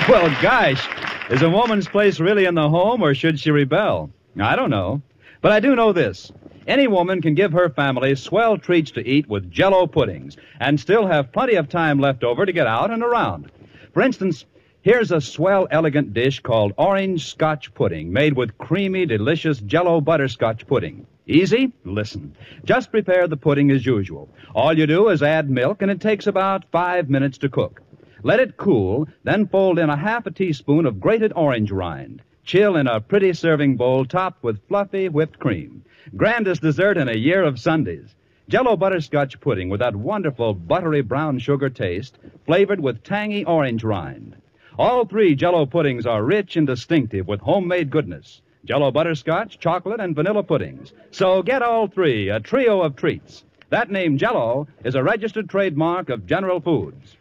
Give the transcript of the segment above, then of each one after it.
Well, gosh, is a woman's place really in the home, or should she rebel? I don't know. But I do know this. Any woman can give her family swell treats to eat with Jell-O puddings and still have plenty of time left over to get out and around. For instance, here's a swell, elegant dish called orange Scotch pudding made with creamy, delicious Jell-O butterscotch pudding. Easy? Listen. Just prepare the pudding as usual. All you do is add milk, and it takes about 5 minutes to cook. Let it cool, then fold in a half a teaspoon of grated orange rind. Chill in a pretty serving bowl topped with fluffy whipped cream. Grandest dessert in a year of Sundays. Jell-O butterscotch pudding with that wonderful buttery brown sugar taste, flavored with tangy orange rind. All three Jell-O puddings are rich and distinctive with homemade goodness. Jell-O butterscotch, chocolate, and vanilla puddings. So get all three, a trio of treats. That name Jell-O is a registered trademark of General Foods.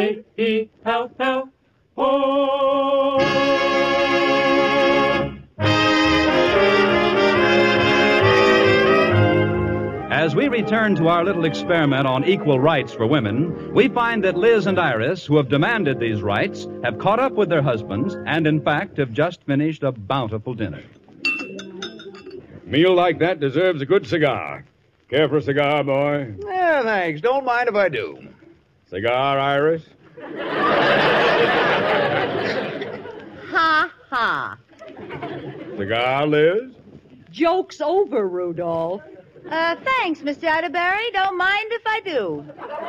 J-E-L-L-O. As we return to our little experiment on equal rights for women, we find that Liz and Iris, who have demanded these rights, have caught up with their husbands and, in fact, have just finished a bountiful dinner. Meal like that deserves a good cigar. Care for a cigar, boy? Yeah, thanks. Don't mind if I do. Cigar, Iris? Ha ha. Cigar, Liz? Joke's over, Rudolph. Thanks, Mr. Atterbury. Don't mind if I do.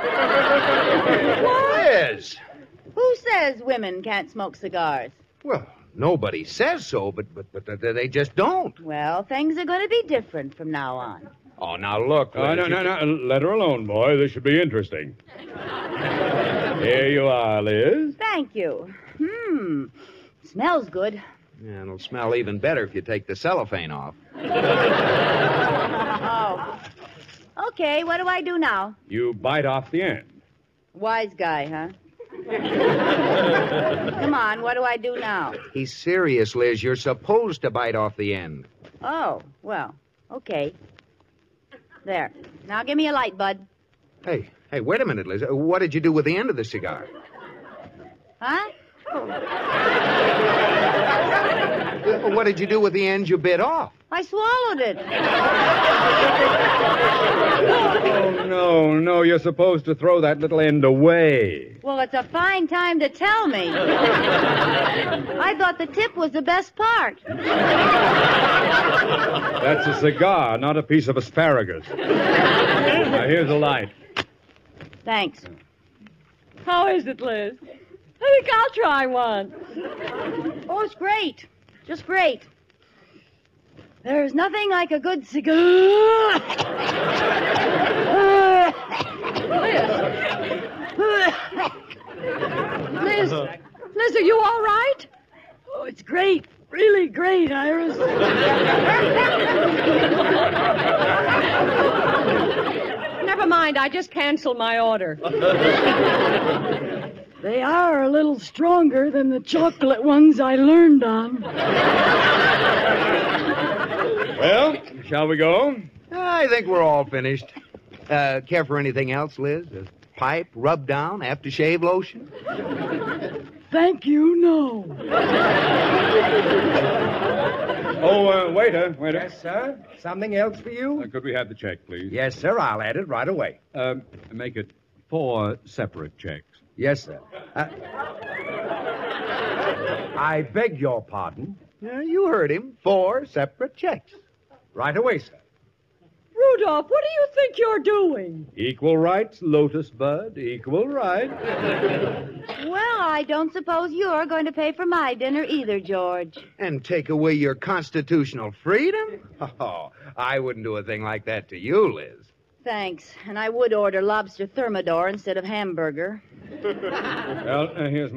Liz! Who says women can't smoke cigars? Well, nobody says so, but they just don't. Well, things are going to be different from now on. Oh, now look, Liz. No. Let her alone, boy. This should be interesting. Here you are, Liz. Thank you. Smells good. Yeah, it'll smell even better if you take the cellophane off. Oh. Okay, what do I do now? You bite off the end. Wise guy, huh? Come on, what do I do now? He's serious, Liz. You're supposed to bite off the end. Oh, well, okay. There. Now give me a light, bud. Hey, wait a minute, Liz. What did you do with the end of the cigar? Huh? What did you do with the end you bit off? I swallowed it. Oh, no. You're supposed to throw that little end away. Well, it's a fine time to tell me. I thought the tip was the best part. That's a cigar, not a piece of asparagus. Now, here's a light. Thanks. How is it, Liz? I think I'll try one. Oh, it's great. Just great. There's nothing like a good cigar. Liz, are you all right? Oh, it's great. Really great, Iris. Never mind, I just canceled my order. They are a little stronger than the chocolate ones I learned on. Well, shall we go? I think we're all finished. Care for anything else, Liz? A pipe, rub down, aftershave lotion? Thank you, no. Oh, waiter. Yes, sir. Something else for you? Could we have the check, please? Yes, sir. I'll add it right away. Make it 4 separate checks. Yes, sir. I beg your pardon. Yeah, you heard him. 4 separate checks. Right away, sir. Rudolph, what do you think you're doing? Equal rights, Lotus Bud. Equal rights. Well, I don't suppose you're going to pay for my dinner either, George. And take away your constitutional freedom? Oh, I wouldn't do a thing like that to you, Liz. Thanks. And I would order lobster thermidor instead of hamburger. Well, here's